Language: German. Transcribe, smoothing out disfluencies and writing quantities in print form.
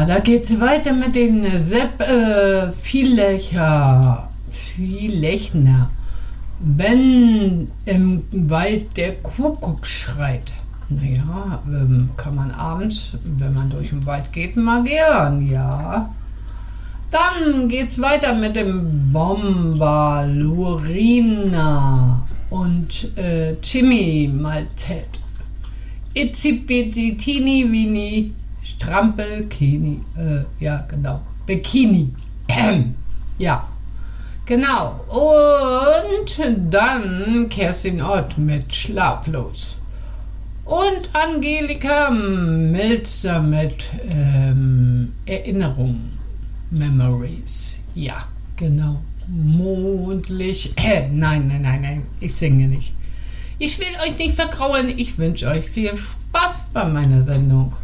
Ja, da geht's weiter mit den Sepp Viellechner. Wenn im Wald der Kuckuck schreit. Naja, kann man abends, wenn man durch den Wald geht, mal gern, ja. Dann geht's weiter mit dem Bomber Lurina und Jimmy Maltet. Itzi Tini Wini Strampelkini. Ja, genau. Bikini. Ja, genau. Und dann Kerstin Ott mit Schlaflos. Und Angelika Milzer mit Erinnerung. Memories. Ja, genau. Mondlicht. Nein. Ich singe nicht. Ich will euch nicht vergrauen. Ich wünsche euch viel Spaß bei meiner Sendung.